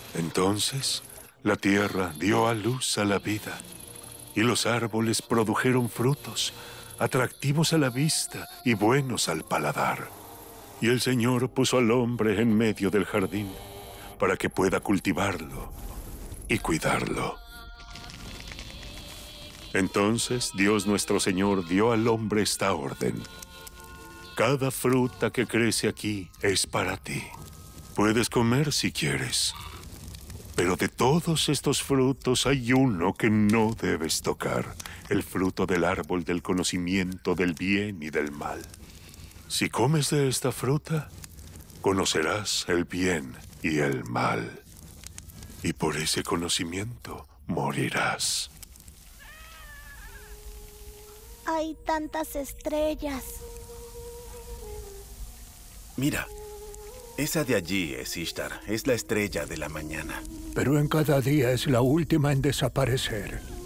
Entonces, la tierra dio a luz a la vida, y los árboles produjeron frutos, atractivos a la vista y buenos al paladar. Y el Señor puso al hombre en medio del jardín, para que pueda cultivarlo y cuidarlo. Entonces Dios nuestro Señor dio al hombre esta orden: cada fruta que crece aquí es para ti. Puedes comer si quieres, pero de todos estos frutos hay uno que no debes tocar, el fruto del árbol del conocimiento del bien y del mal. Si comes de esta fruta, conocerás el bien y el mal, y por ese conocimiento morirás. Hay tantas estrellas. Mira, esa de allí es Ishtar, es la estrella de la mañana. Pero en cada día es la última en desaparecer.